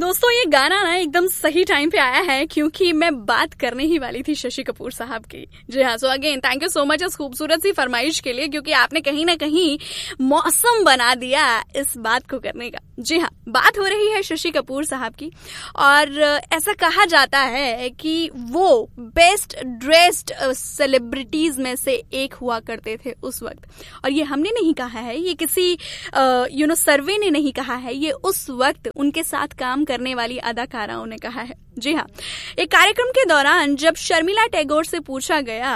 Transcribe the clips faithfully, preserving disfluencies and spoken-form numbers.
दोस्तों ये गाना ना एकदम सही टाइम पे आया है क्योंकि मैं बात करने ही वाली थी शशि कपूर साहब की। जी हाँ, so again thank you so much इस खूबसूरत सी फरमाइश के लिए, क्योंकि आपने कहीं ना कहीं मौसम बना दिया इस बात को करने का। जी हाँ, बात हो रही है शशि कपूर साहब की और ऐसा कहा जाता है कि वो बेस्ट ड्रेस्ड सेलिब्रिटीज में से एक हुआ करते थे उस वक्त। और ये हमने नहीं कहा है, ये किसी यू नो सर्वे ने नहीं कहा है, ये उस वक्त उनके साथ काम करने वाली अदाकाराओं ने कहा है। जी हाँ, एक कार्यक्रम के दौरान जब शर्मिला टैगोर से पूछा गया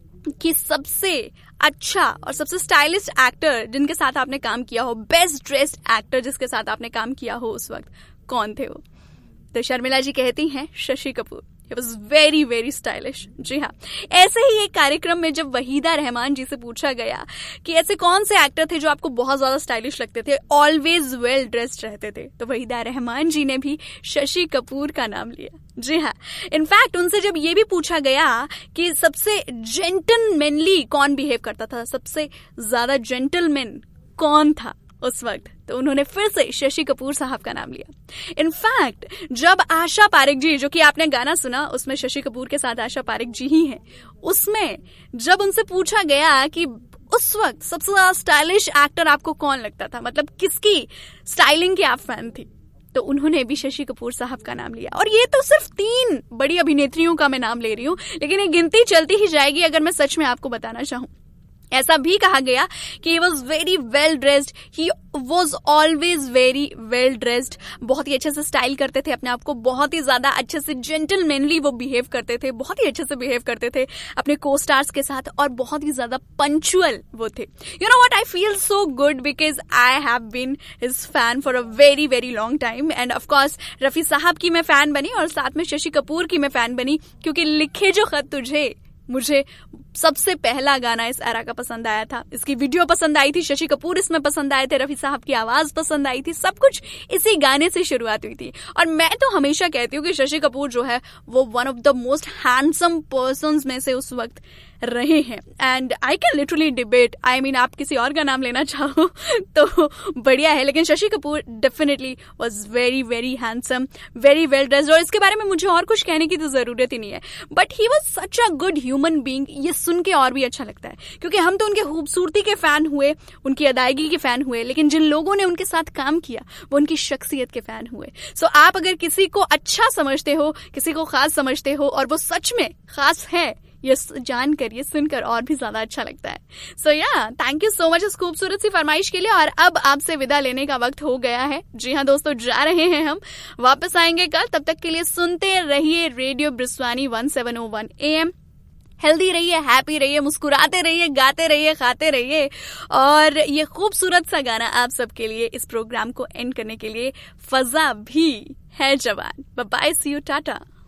कि सबसे अच्छा और सबसे स्टाइलिश एक्टर जिनके साथ आपने काम किया हो, बेस्ट ड्रेस्ड एक्टर जिसके साथ आपने काम किया हो उस वक्त, कौन थे वो? तो शर्मिला जी कहती हैं Shashi Kapoor. He was very very stylish। जी हाँ, ऐसे ही एक कार्यक्रम में जब वहीदा रहमान जी से पूछा गया कि ऐसे कौन से एक्टर थे जो आपको बहुत ज्यादा स्टाइलिश लगते थे, ऑलवेज वेल ड्रेस्ड रहते थे, तो वहीदा रहमान जी ने भी शशि कपूर का नाम लिया। जी हाँ, इनफैक्ट उनसे जब ये भी पूछा गया कि सबसे जेंटलमैनली कौन बिहेव करता था, सबसे ज्यादा जेंटलमैन कौन था उस वक्त, तो उन्होंने फिर से शशि कपूर साहब का नाम लिया। इनफैक्ट जब आशा पारेख जी, जो कि आपने गाना सुना उसमें शशि कपूर के साथ आशा पारेख जी ही हैं, उसमें जब उनसे पूछा गया कि उस वक्त सबसे ज्यादा स्टाइलिश एक्टर आपको कौन लगता था, मतलब किसकी स्टाइलिंग की आप फैन थी, तो उन्होंने भी शशि कपूर साहब का नाम लिया। और ये तो सिर्फ तीन बड़ी अभिनेत्रियों का मैं नाम ले रही हूँ, लेकिन ये गिनती चलती ही जाएगी अगर मैं सच में आपको बताना चाहूँ। ऐसा भी कहा गया कि he was very well dressed, he was always very well dressed, बहुत ही अच्छे से स्टाइल करते थे अपने आप को, बहुत ही ज्यादा अच्छे से जेंटलमैनली वो बिहेव करते थे, बहुत ही अच्छे से बिहेव करते थे अपने को स्टार्स के साथ, और बहुत ही ज्यादा पंचुअल वो थे। You know what, I feel so good because I have been his fan for a very very long time. And of course Rafi साहब की मैं फैन बनी और साथ में शशि कपूर की मैं फैन बनी, क्योंकि लिखे जो खत तुझे मुझे सबसे पहला गाना इस एरा का पसंद आया था, इसकी वीडियो पसंद आई थी, शशि कपूर इसमें पसंद आए थे, रफी साहब की आवाज पसंद आई थी, सब कुछ इसी गाने से शुरुआत हुई थी। और मैं तो हमेशा कहती हूँ कि शशि कपूर जो है वो one of the most handsome persons में से उस वक्त रहे हैं। And I can literally debate, I mean आप किसी और का नाम लेना चाहो तो बढ़िया है, लेकिन Shashi Kapoor definitely was very very handsome, very well dressed, और इसके बारे में मुझे और कुछ कहने की तो जरूरत ही नहीं है। But he was such a good human being, ये सुन के और भी अच्छा लगता है, क्योंकि हम तो उनके खूबसूरती के फैन हुए, उनकी अदायगी के फैन हुए, लेकिन जिन लोगों ने उनके साथ काम किया वो उनकी शख्सियत के फैन हुए। सो so, आप अगर किसी को अच्छा समझते हो, किसी को खास समझते हो और वो सच में खास है, ये जानकर, ये सुनकर और भी ज्यादा अच्छा लगता है। सो या थैंक यू सो मच इस खूबसूरत सी फरमाइश के लिए। और अब आपसे विदा लेने का वक्त हो गया है। जी हाँ दोस्तों, जा रहे हैं हम, वापस आएंगे कल, तब तक के लिए सुनते रहिए radio ब्रिस्वानी one seven O one A M. Healthy रहिए, हैप्पी रहिए, मुस्कुराते रहिए, गाते रहिए, खाते रहिए। और ये खूबसूरत सा गाना आप सबके लिए इस प्रोग्राम को एंड करने के लिए फजा भी है जवान। Bye bye, C you, Tata.